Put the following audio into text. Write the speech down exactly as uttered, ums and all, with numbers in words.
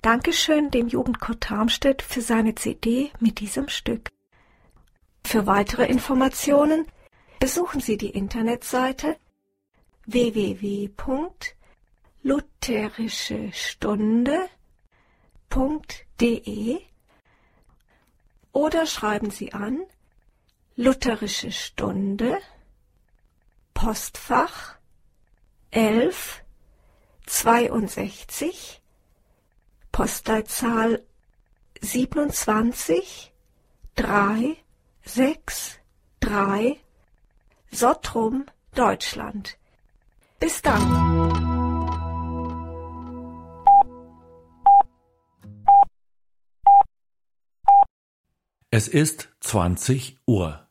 Dankeschön dem Jugendchor Tarmstedt für seine C D mit diesem Stück. Für weitere Informationen besuchen Sie die Internetseite w w w punkt lutherische stunde punkt d e oder schreiben Sie an Lutherische Stunde, Postfach elf zweiundsechzig, Postleitzahl siebenundzwanzig drei sechs drei, Sottrum, Deutschland. Bis dann. Es ist zwanzig Uhr.